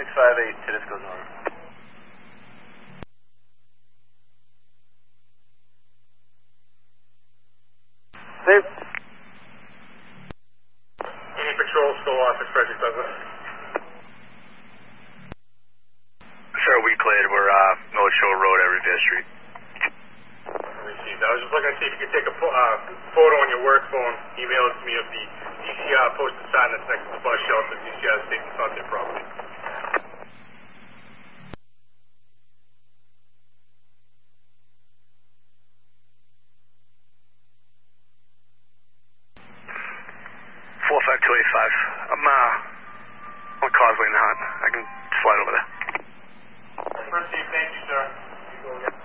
658 Tedesco's on. Safe. Any patrol still off Expressing Douglas? Sir, we cleared. We're North Shore Road at Revere Street. Received. I was just looking to see if you could take a photo on your work phone, email it to me of the DCR posted sign that's next to the bus shelter. DCR stating it's not their property. I'm on Causeway in the Hunt. I can slide over there. Proceed. Thank you, sir. You go again.